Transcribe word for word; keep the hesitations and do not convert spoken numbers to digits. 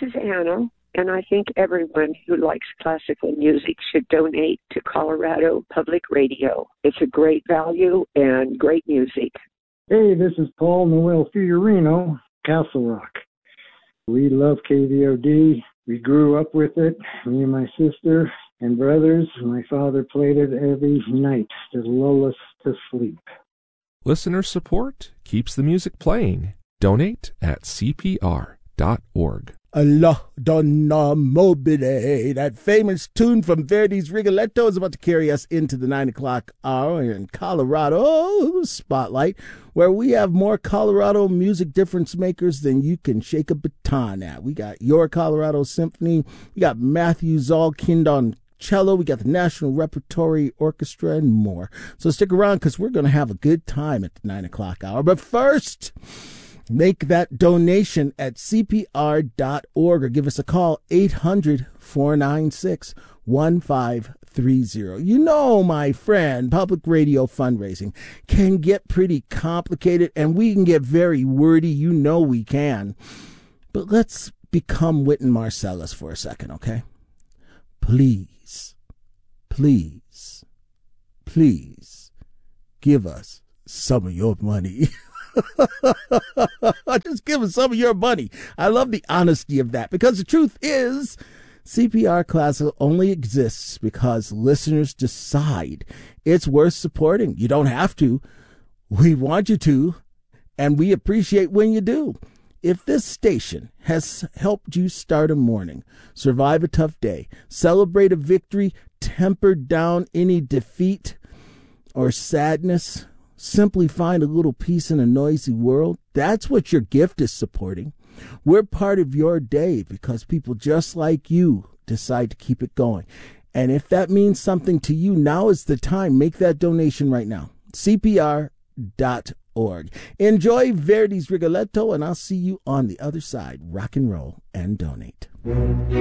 is Anna, and I think everyone who likes classical music should donate to Colorado Public Radio. It's a great value and great music. Hey, this is Paul Noel Fiorino, Castle Rock. We love K V O D. We grew up with it, me and my sister and brothers. My father played it every night to lull us to sleep. Listener support keeps the music playing. Donate at C P R dot org. Allah Donna Mobile, that famous tune from Verdi's Rigoletto, is about to carry us into the nine o'clock hour in Colorado Spotlight, where we have more Colorado music difference makers than you can shake a baton at. We got Your Colorado Symphony, we got Matthew Zalkind on cello, we got the National Repertory Orchestra, and more. So stick around, because we're going to have a good time at the nine o'clock hour. But first, make that donation at C P R dot org or give us a call, eight hundred, four nine six, one five three zero. You know, my friend, public radio fundraising can get pretty complicated, and we can get very wordy. You know we can. But let's become Wynton Marsalis for a second, okay? Please, please, please give us some of your money. Just give us some of your money. I love the honesty of that, because the truth is, C P R Classical only exists because listeners decide it's worth supporting. You don't have to. We want you to, and we appreciate when you do. If this station has helped you start a morning, survive a tough day, celebrate a victory, temper down any defeat or sadness, simply find a little peace in a noisy world, that's what your gift is supporting. We're part of your day because people just like you decide to keep it going. And if that means something to you, now is the time. Make that donation right now. C P R dot org. Enjoy Verdi's Rigoletto, and I'll see you on the other side. Rock and roll and donate.